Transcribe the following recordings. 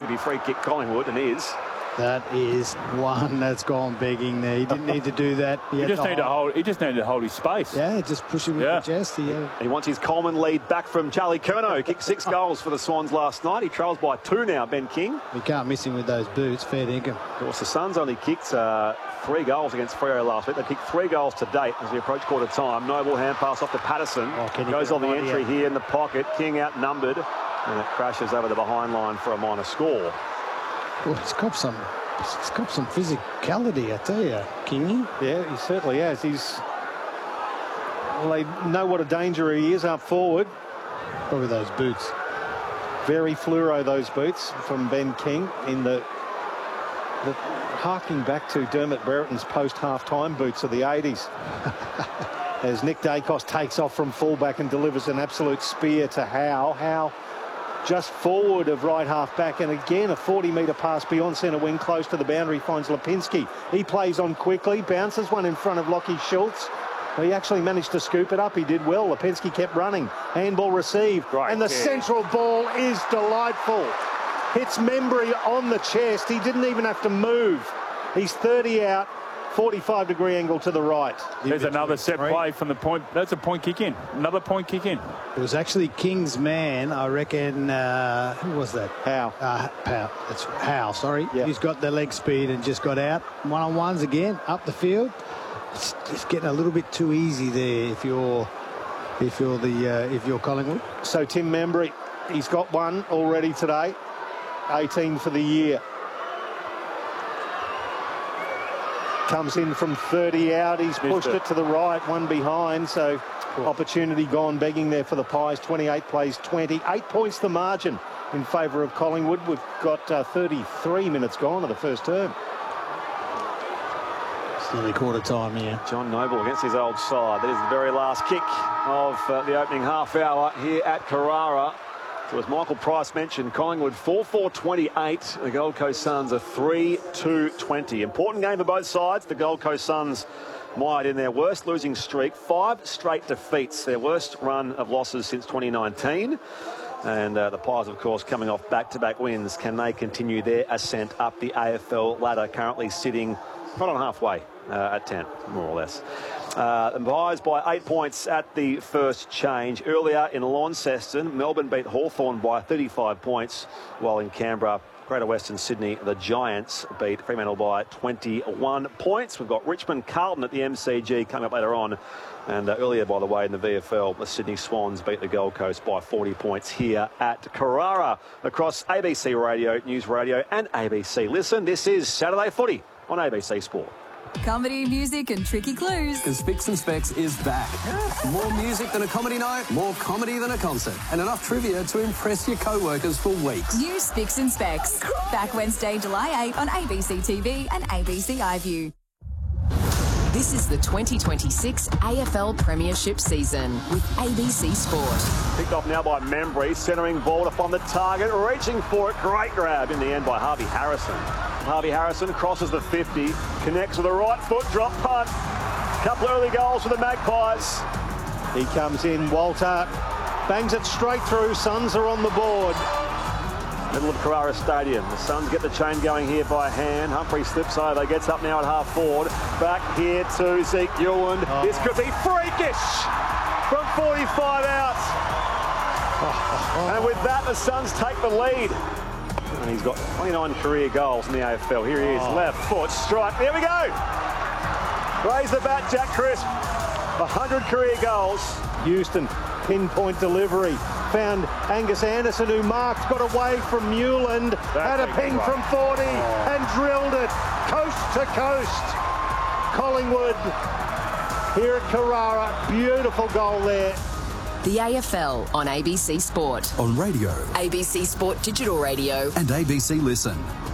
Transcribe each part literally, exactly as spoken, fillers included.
be free kick Collingwood, and is. That is one that's gone begging there. He didn't need to do that. He, he just to needed to hold. He just needed to hold his space. Yeah, just push him yeah. with the chest. He, uh... he wants his Coleman lead back from Charlie Curnow, who kicked six goals for the Swans last night. He trails by two now, Ben King. You can't miss him with those boots. Fair dinkum. Of course, the Suns only kicked uh, three goals against Freo last week. They kicked three goals to date as we approach quarter time. Noble hand pass off to Patterson. Oh, goes on the entry here in the pocket. King outnumbered, and it crashes over the behind line for a minor score. Well, he's got some. He's got some physicality, I tell you, Kingy. Yeah, he certainly has. He's. Well, they know what a danger he is up forward. Probably those boots. Very fluoro, those boots from Ben King in the. the harking back to Dermot Brereton's post-half-time boots of the eighties. As Nick Dacos takes off from fullback and delivers an absolute spear to Howe. Howe just forward of right half-back, and again a forty metre pass beyond centre wing, close to the boundary, finds Lipinski. He plays on quickly, bounces one in front of Lockie Schultz. Well, he actually managed to scoop it up. He did well. Lipinski kept running. Handball received. Right, and the yeah. central ball is delightful. Hits Membry on the chest. He didn't even have to move. He's thirty out, forty-five degree angle to the right. There's another set right. play from the point. That's a point kick in. Another point kick in. It was actually King's man, I reckon. Uh, who was that? Howe. Uh, Howe. That's Howe, sorry. Yep. He's got the leg speed and just got out. One-on-ones again, up the field. It's just getting a little bit too easy there if you're if you're the uh, if you're Collingwood. So Tim Membry, he's got one already today. eighteen for the year. Comes in from thirty out. He's pushed it. it to the right, one behind. So cool. Opportunity gone begging there for the Pies. twenty-eight plays twenty. Eight points the margin in favour of Collingwood. We've got uh, thirty-three minutes gone of the first term. It's nearly quarter time here. John Noble against his old side. That is the very last kick of uh, the opening half hour here at Carrara. So as Michael Price mentioned, Collingwood four four twenty-eight. The Gold Coast Suns are three two twenty. Important game for both sides. The Gold Coast Suns mired in their worst losing streak. Five straight defeats. Their worst run of losses since twenty nineteen. And uh, the Pies, of course, coming off back-to-back wins. Can they continue their ascent up the A F L ladder? Currently sitting right on halfway uh, at ten, more or less. Uh, the Pies by eight points at the first change. Earlier in Launceston, Melbourne beat Hawthorn by thirty-five points, while in Canberra, Greater Western Sydney, the Giants beat Fremantle by twenty-one points. We've got Richmond Carlton at the M C G coming up later on. And uh, earlier, by the way, in the V F L, the Sydney Swans beat the Gold Coast by forty points here at Carrara. Across A B C Radio, News Radio and A B C Listen, this is Saturday Footy on A B C Sport. Comedy, music and tricky clues. Because Spicks and Specs is back. More music than a comedy night, more comedy than a concert, and enough trivia to impress your co-workers for weeks. New Spicks and Specs. Back Wednesday, July eighth on A B C T V and A B C iView. This is the twenty twenty-six A F L Premiership season with A B C Sport. Picked off now by Membry, centering ball upon the target, reaching for it. Great grab in the end by Harvey Harrison. Harvey Harrison crosses the fifty, connects with a right foot, drop punt. Couple early goals for the Magpies. He comes in, Walter bangs it straight through. Suns are on the board. Middle of Carrara Stadium. The Suns get the chain going here by hand. Humphrey slips over, gets up now at half forward. Back here to Zeke Ewand. Oh. This could be freakish from forty-five out. Oh. And with that, the Suns take the lead. And he's got twenty-nine career goals in the A F L. Here he is, oh. left foot strike. There we go. Raise the bat, Jack Crisp. one hundred career goals. Houston, pinpoint delivery. Found Angus Anderson, who marked, got away from Newland, had a ping from forty oh. and drilled it coast to coast. Collingwood here at Carrara. Beautiful goal there. The A F L on A B C Sport. On radio. A B C Sport Digital Radio. And A B C Listen.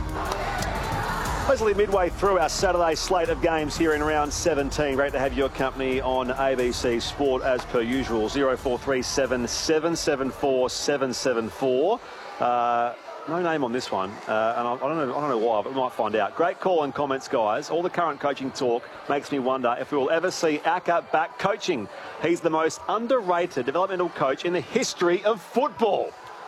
Basically midway through our Saturday slate of games here in round seventeen. Great to have your company on A B C Sport as per usual. zero four three seven, seven seven four, seven seven four. Uh, no name on this one, uh, and I, I don't know. I don't know why, but we might find out. Great call and comments, guys. All the current coaching talk makes me wonder if we will ever see Acker back coaching. He's the most underrated developmental coach in the history of football.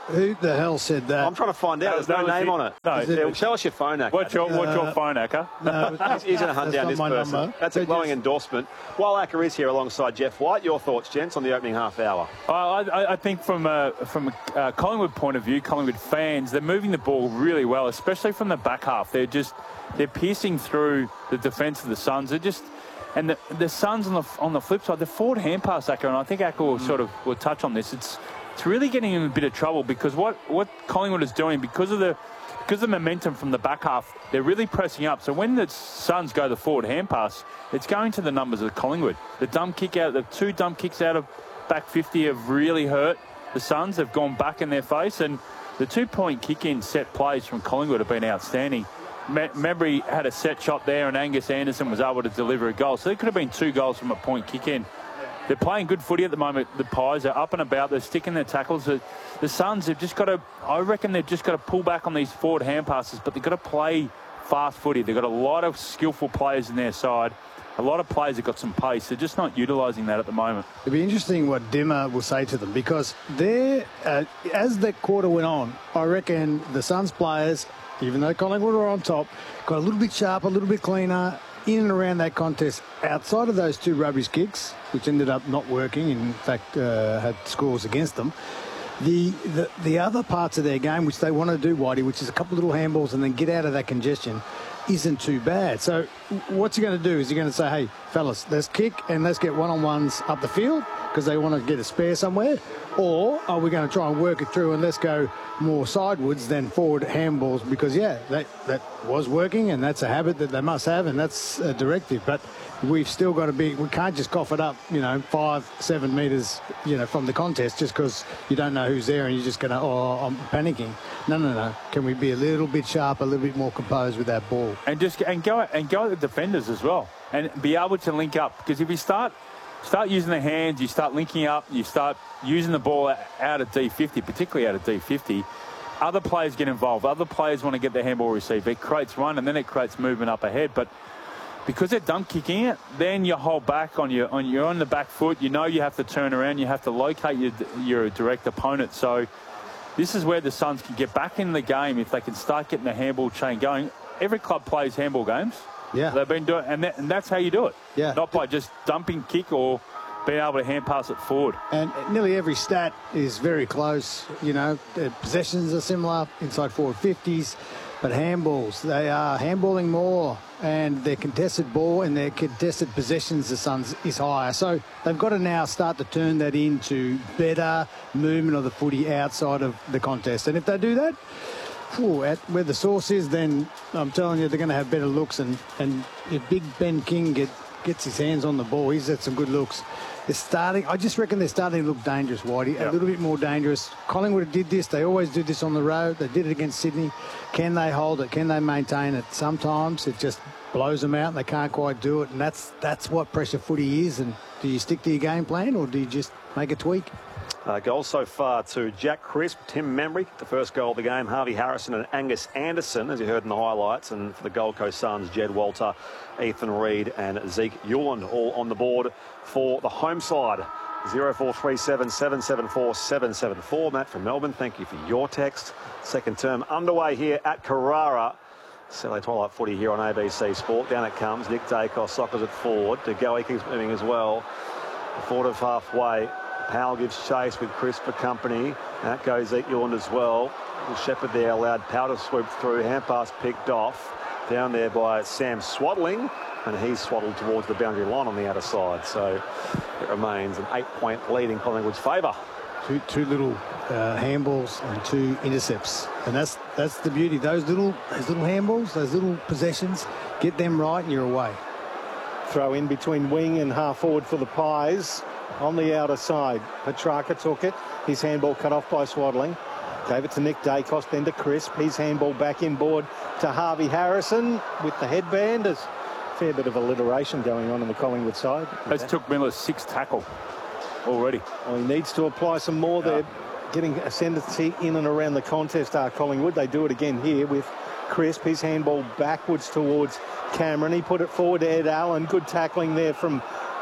Who the hell said that? I'm trying to find out. There's That no was name the- on it. no, Is it- Show us your phone, Acker. What's your, what's your phone, Acker? No, He's, he's going to hunt that's down not this my person. number. That's a They glowing just- endorsement. While Acker is here alongside Jeff White, your thoughts, gents, on the opening half hour? I, I, I think from a, from a uh, Collingwood point of view, Collingwood fans, they're moving the ball really well, especially from the back half. They're just they're piercing through the defence of the Suns. They're just and the, the Suns on the on the flip side, the forward hand pass, Acker, and I think Acker will mm. sort of will touch on this. It's it's really getting him a bit of trouble because what, what Collingwood is doing because of the because of the momentum from the back half, they're really pressing up. So when the Suns go the forward hand pass, it's going to the numbers of Collingwood. The dump kick out, the two dump kicks out of back fifty have really hurt the Suns. They've gone back in their face, and the two-point kick-in set plays from Collingwood have been outstanding. Membry had a set shot there, and Angus Anderson was able to deliver a goal. So there could have been two goals from a point kick-in. They're playing good footy at the moment. The Pies are up and about. They're sticking their tackles. The, the Suns have just got to, I reckon they've just got to pull back on these forward hand passes, but they've got to play fast footy. They've got a lot of skillful players in their side. A lot of players have got some pace. They're just not utilising that at the moment. It'll be interesting what Dimmer will say to them because they're, uh, as the quarter went on, I reckon the Suns players, even though Collingwood were on top, got a little bit sharper, a little bit cleaner in and around that contest. Outside of those two rubbish kicks, which ended up not working, in fact uh, had scores against them, the, the the other parts of their game, which they want to do, Whitey, which is a couple of little handballs and then get out of that congestion, isn't too bad. So what's he going to do? Is he going to say, hey, fellas, let's kick and let's get one-on-ones up the field because they want to get a spare somewhere? Or are we going to try and work it through and let's go more sidewards than forward handballs? Because, yeah, that, that was working and that's a habit that they must have and that's a directive. But we've still got to be, we can't just cough it up, you know, five, seven metres, you know, from the contest just because you don't know who's there and you're just going to, oh, I'm panicking. No, no, no. Can we be a little bit sharper, a little bit more composed with that ball? And just and go and go at the defenders as well and be able to link up. Because if you start start using the hands, you start linking up, you start using the ball out of D fifty, particularly out of D fifty, other players get involved. Other players want to get their handball received. It creates run and then it creates movement up ahead. But because they're dump kicking it, then you hold back on your on you're on the back foot. You know you have to turn around. You have to locate your your direct opponent. So this is where the Suns can get back in the game if they can start getting the handball chain going. Every club plays handball games. Yeah. They've been doing, and, that, and that's how you do it. Yeah. Not by just dumping kick or being able to hand pass it forward. And nearly every stat is very close. You know, the possessions are similar, inside forward fifties, but handballs, they are handballing more, and their contested ball and their contested possessions, the Suns, is higher. So they've got to now start to turn that into better movement of the footy outside of the contest. And if they do that, whew, at where the source is, then I'm telling you, they're going to have better looks. And, and if Big Ben King get, gets his hands on the ball, he's had some good looks. They're starting, I just reckon they're starting to look dangerous, Whitey, yep. a little bit more dangerous. Collingwood did this. They always do this on the road. They did it against Sydney. Can they hold it? Can they maintain it? Sometimes it just blows them out and they can't quite do it. And that's that's what pressure footy is. And do you stick to your game plan or do you just make a tweak? Uh, goals so far to Jack Crisp, Tim Membry, the first goal of the game, Harvey Harrison and Angus Anderson, as you heard in the highlights, and for the Gold Coast Suns, Jed Walter, Ethan Reid and Zeke Yuland all on the board for the home side. zero four three seven, seven seven four, seven seven four. Matt from Melbourne, thank you for your text. Second term underway here at Carrara. Saturday Twilight Footy here on A B C Sport. Down it comes. Nick Dacos, Sockers at forward. De Goey keeps moving as well. Forward of halfway. Powell gives chase with Crisp for company. Out goes Zeke Yuland as well. Shepherd there allowed Powell to swoop through. Hand pass picked off. Down there by Sam Swaddling. And he's swaddled towards the boundary line on the outer side. So it remains an eight-point lead in Collingwood's favour. Two, two little uh, handballs and two intercepts. And that's that's the beauty. Those little, those little handballs, those little possessions, get them right and you're away. Throw in between wing and half forward for the Pies. On the outer side, Petrarca took it. His handball cut off by Swaddling. Gave it to Nick Dacos, then to Crisp. His handball back inboard to Harvey Harrison with the headband. There's a fair bit of alliteration going on in the Collingwood side. That's took Miller's sixth tackle already. Well, he needs to apply some more yeah. there. Getting ascendancy in and around the contest are Collingwood. They do it again here with Crisp. His handball backwards towards Cameron. He put it forward to Ed Allen. Good tackling there from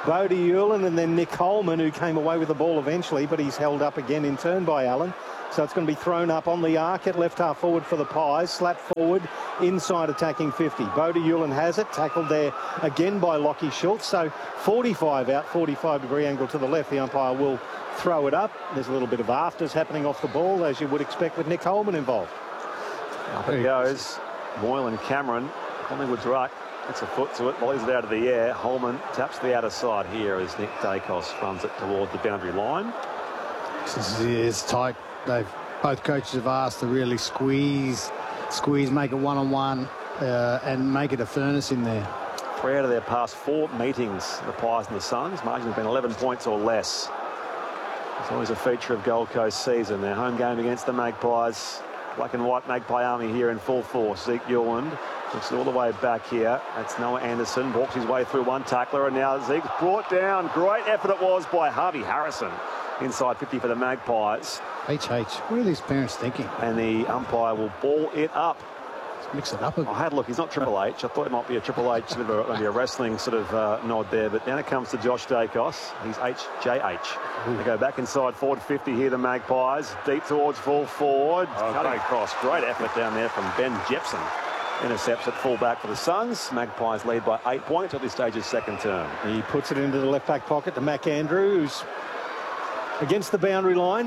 Bodie Hewlin and then Nick Coleman, who came away with the ball eventually, but he's held up again in turn by Allen. So it's going to be thrown up on the arc at left half forward for the Pies. Slap forward, inside attacking fifty. Bodie Hewlin has it, tackled there again by Lockie Schultz. So forty-five out, forty-five degree angle to the left. The umpire will throw it up. There's a little bit of afters happening off the ball, as you would expect with Nick Coleman involved. Up it goes. Moyle and Cameron. Collingwood's right. Gets a foot to it, volleys it out of the air. Holman taps the outer side here as Nick Dacos runs it toward the boundary line. This is tight. They've both coaches have asked to really squeeze, squeeze, make it one-on-one, uh, and make it a furnace in there. Three out of their past four meetings, the Pies and the Suns. Margin has been eleven points or less. It's always a feature of Gold Coast season. Their home game against the Magpies. Black and white Magpie army here in full force. Zeke Yuland looks all the way back here. That's Noah Anderson. Walks his way through one tackler, and now Zeke's brought down. Great effort it was by Harvey Harrison. Inside fifty for the Magpies. H H, what are these parents thinking? And the umpire will ball it up. Let's mix it up a bit. I had a look. He's not Triple H. I thought it might be a Triple H, sort of a, maybe a wrestling sort of uh, nod there. But now it comes to Josh Dacos. He's H J H. Ooh. They go back inside forward fifty here, the Magpies. Deep towards full forward. Oh, cutting across. Great effort down there from Ben Jepson. Intercepts at full back for the Suns. Magpies lead by eight points at this stage of second term. He puts it into the left back pocket to Mac Andrews. Against the boundary line.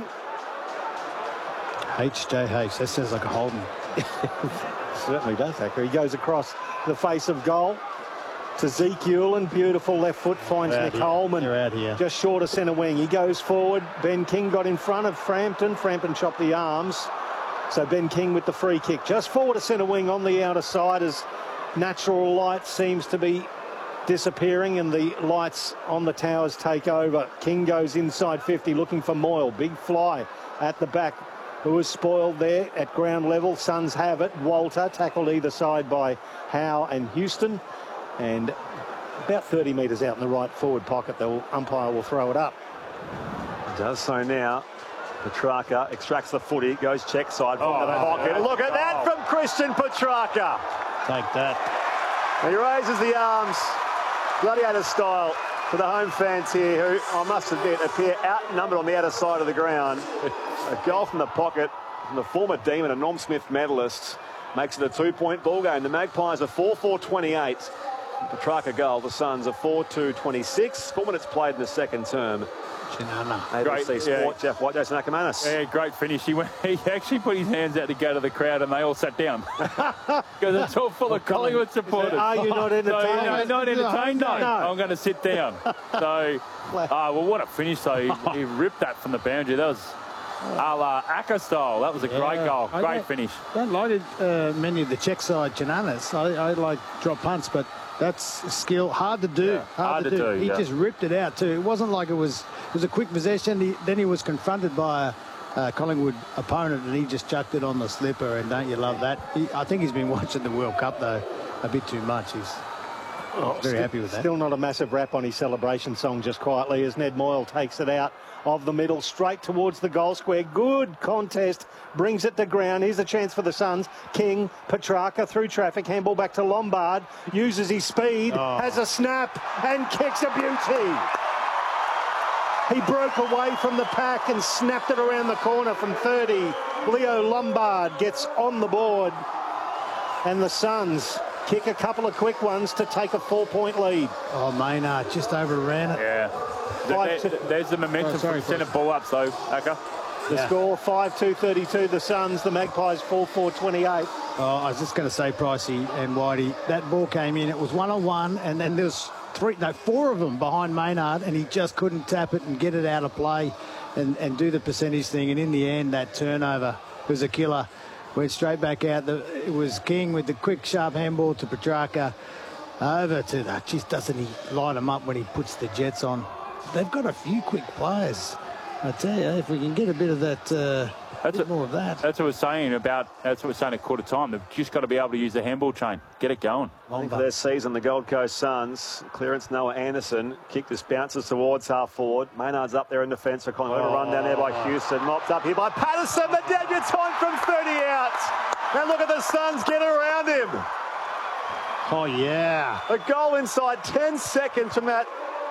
H J H, that sounds like a holding. Certainly does, Hacker. He goes across the face of goal to Zeke Yuland. Beautiful left foot, finds Nick Coleman. You're out here. Just short of centre wing. He goes forward. Ben King got in front of Frampton. Frampton chopped the arms. So Ben King with the free kick. Just forward of centre wing on the outer side as natural light seems to be disappearing and the lights on the towers take over. King goes inside fifty looking for Moyle. Big fly at the back. Who was spoiled there at ground level. Suns have it. Walter tackled either side by Howe and Houston. And about thirty metres out in the right forward pocket, the umpire will throw it up. Does so now. Petrarca extracts the footy, goes check side from oh, the pocket. yeah. Look at that oh. from Christian Petrarca. Take that. He raises the arms, gladiator style, for the home fans here, who I must admit appear outnumbered on the outer side of the ground. A goal from the pocket from the former Demon and Norm Smith medalist makes it a two-point ball game. The Magpies are four four twenty-eight. Petrarca goal. The Suns are four two twenty-six. Four minutes played in the second term. A B C Sport, yeah. Jeff White, Jason Ackermanis. Yeah, great finish. He went, he actually put his hands out to go to the crowd and they all sat down. Because it's all full of Collingwood supporters. Are you not entertained? So, no, not entertained, no. no. I'm going to sit down. So, uh, well, what a finish, though. He, he ripped that from the boundary. That was a la Acker style. That was a yeah. great goal. Great I finish. Don't like it, uh, many of the check side Jananas. I, I like drop punts, but that's skill, hard to do. Yeah, hard, hard to, to do. do He yeah. just ripped it out too. It wasn't like it was. It was a quick possession. He, then he was confronted by a uh, Collingwood opponent, and he just chucked it on the slipper. And don't you love that? He, I think he's been watching the World Cup though a bit too much. He's oh, very still, happy with that. Still not a massive rap on his celebration song. Just quietly as Ned Moyle takes it out of the middle, straight towards the goal square. Good contest, brings it to ground. Here's a chance for the Suns. King, Petrarca through traffic, handball back to Lombard, uses his speed, oh. has a snap and kicks a beauty. He broke away from the pack and snapped it around the corner from thirty. Leo Lombard gets on the board and the Suns kick a couple of quick ones to take a four-point lead. Oh, Maynard just overran it. Yeah. There, there, there's the momentum oh, sorry, from centre ball up, though, Acker. The yeah. score, five two thirty-two, the Suns. The Magpies, four four twenty-eight. Oh, I was just going to say, Pricey and Whitey, that ball came in. It was one-on-one, and then there was three, no, four of them behind Maynard, and he just couldn't tap it and get it out of play and, and do the percentage thing. And in the end, that turnover was a killer. Went straight back out. The, it was King with the quick, sharp handball to Petrarca. Over to that. Just doesn't he line them up when he puts the Jets on? They've got a few quick players. I tell you, if we can get a bit of that, uh, that's bit a, more of that. That's what we're saying about. That's what we're saying at quarter time. They've just got to be able to use the handball chain, get it going. For their season, the Gold Coast Suns clearance Noah Anderson. Kick just bounces towards half forward. Maynard's up there in defence for Collingwood. Oh. A run down there by Houston. Mopped up here by Patterson. The debutant from thirty out. And look at the Suns get around him. Oh yeah. A goal inside ten seconds from that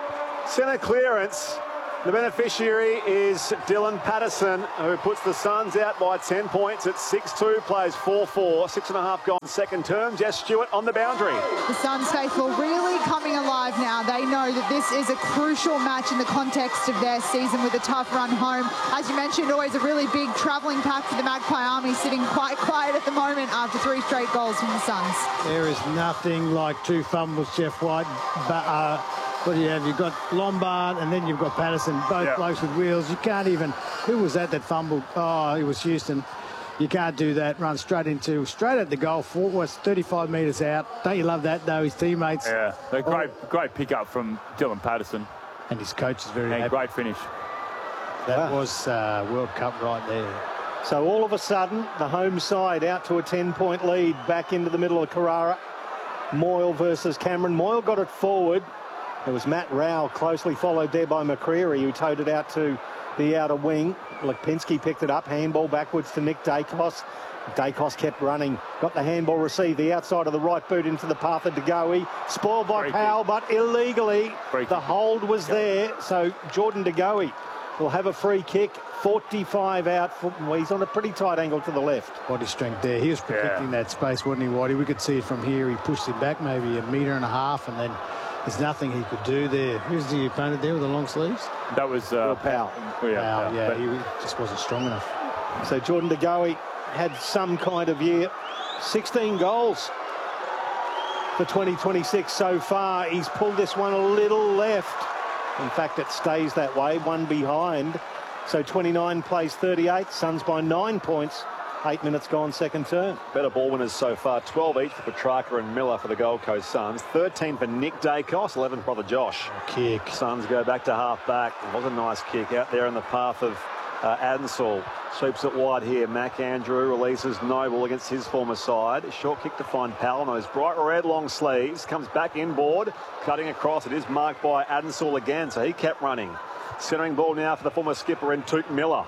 Centre clearance. The beneficiary is Dylan Patterson, who puts the Suns out by ten points at six two, plays four four, six and a half gone second term. Jess Stewart on the boundary. The Suns faithful really coming alive now. They know that this is a crucial match in the context of their season with a tough run home. As you mentioned, always a really big travelling pack for the Magpie Army, sitting quite quiet at the moment after three straight goals from the Suns. There is nothing like two fumbles, Jeff White. But, uh, what do you have? You've got Lombard and then you've got Patterson, both yeah. blokes with wheels. You can't even... Who was that that fumbled? Oh, it was Houston. You can't do that. Run straight into... Straight at the goal. Four, was thirty-five metres out. Don't you love that, though? His teammates... Yeah, a great, oh. great pick-up from Dylan Patterson. And his coach is very and happy. great finish. That was uh, World Cup right there. So all of a sudden, the home side out to a ten-point lead back into the middle of Carrara. Moyle versus Cameron. Moyle got it forward. It was Matt Rowell, closely followed there by McCreary, who towed it out to the outer wing. Lipinski picked it up, handball backwards to Nick Dacos. Dacos kept running, got the handball received, the outside of the right boot into the path of DeGoey. Spoiled by Powell, but illegally. Free the kick. hold was there, so Jordan DeGoey will have a free kick. forty-five out, well, he's on a pretty tight angle to the left. Body strength there. He was protecting Yeah. that space, wasn't he, Whitey? We could see it from here. He pushed him back maybe a metre and a half, and then there's nothing he could do there. Who's the opponent there with the long sleeves? That was uh, Will Powell. Oh, yeah, Wow, Powell. yeah, But he just wasn't strong enough. So Jordan DeGoey had some kind of year. sixteen goals for twenty twenty-six so far. He's pulled this one a little left. In fact, it stays that way, one behind. So twenty-nine plays thirty-eight. Suns by nine points. Eight minutes gone, second turn. Better ball winners so far, twelve each for Petrarca and Miller for the Gold Coast Suns. thirteen for Nick Dacos, eleven for brother Josh. Kick. Suns go back to half back. It was a nice kick out there in the path of uh, Adensall. Sweeps it wide here. Mac Andrew releases Noble against his former side. Short kick to find Powell on those bright red long sleeves. Comes back inboard, cutting across. It is marked by Adensall again, so he kept running. Centering ball now for the former skipper in Toot Miller.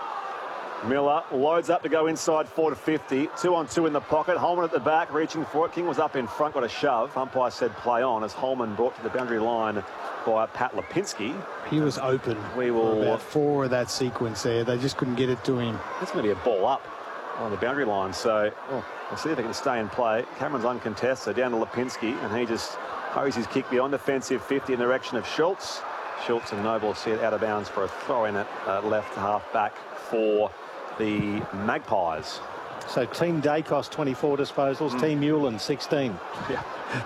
Miller loads up to go inside four to fifty. Two on two in the pocket. Holman at the back, reaching for it. King was up in front, got a shove. Umpire said play on as Holman brought to the boundary line by Pat Lipinski. He was open. We will... for about four of that sequence there. They just couldn't get it to him. It's going to be a ball up on the boundary line. So oh, we'll see if they can stay in play. Cameron's uncontested down to Lipinski, and he just hurries his kick beyond defensive fifty in the direction of Schultz. Schultz and Noble see it out of bounds for a throw in at uh, left half back for the Magpies. So Team Dacos, twenty-four disposals. Mm. Team Newland, sixteen. Yeah.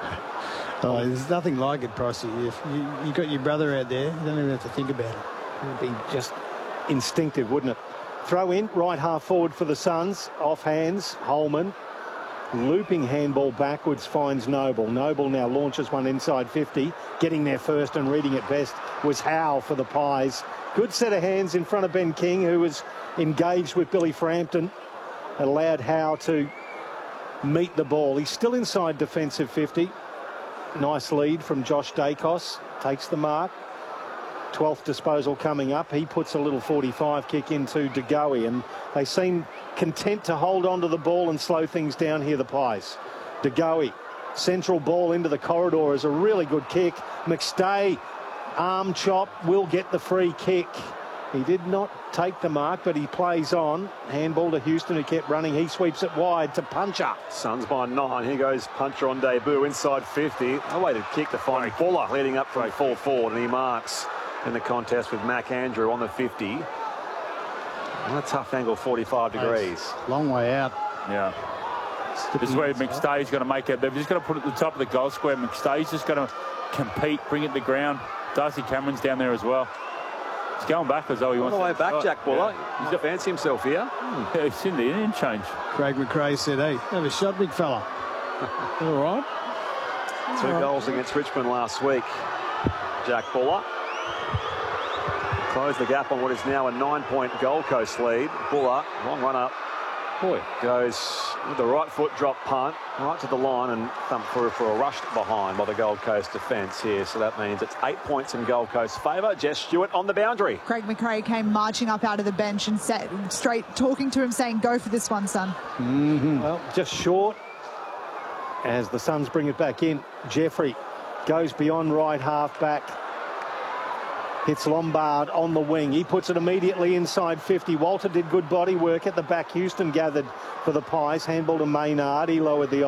Oh, there's nothing like it, Pricey. If you, you got your brother out there, you don't even have to think about it. It would be just instinctive, wouldn't it? Throw in, right half forward for the Suns. Off hands, Holman. Looping handball backwards finds Noble. Noble now launches one inside fifty. Getting there first and reading it best was Howe for the Pies. Good set of hands in front of Ben King, who was engaged with Billy Frampton. Allowed Howe to meet the ball. He's still inside defensive fifty. Nice lead from Josh Dacos. Takes the mark. twelfth disposal coming up. He puts a little forty-five kick into DeGoey, and they seem content to hold on to the ball and slow things down here, the Pies. DeGoey, central ball into the corridor is a really good kick. McStay, arm chop, will get the free kick. He did not take the mark, but he plays on. Handball to Houston, who kept running. He sweeps it wide to Puncher. Suns by nine. Here goes Puncher on debut inside fifty. A weighted kick to find Buller leading up from full forward, and he marks in the contest with Mac Andrew on the fifty. On a tough angle, forty-five degrees. Long way out. Yeah. This is where McStay's going to make it. They've just got to put it at the top of the goal square. McStay's just going to compete, bring it to the ground. Darcy Cameron's down there as well. He's going backwards, though. He All wants the way to, back, oh, Jack Buller. Yeah. He's got fancy himself here. Yeah, he's in the Indian change. Craig McRae said, hey, have a shot, big fella. All right. Two All right. goals against Richmond last week. Jack Buller closed the gap on what is now a nine-point Gold Coast lead. Buller, long run up. Boy, goes with the right foot drop punt right to the line and thump through for a rush behind by the Gold Coast defence here. So that means it's eight points in Gold Coast favour. Jess Stewart on the boundary. Craig McRae came marching up out of the bench and sat straight talking to him, saying, go for this one, son. Mm-hmm. Well, just short as the Suns bring it back in. Jeffrey goes beyond right half back. It's Lombard on the wing. He puts it immediately inside fifty. Walter did good body work at the back. Houston gathered for the Pies. Handball to Maynard. He lowered the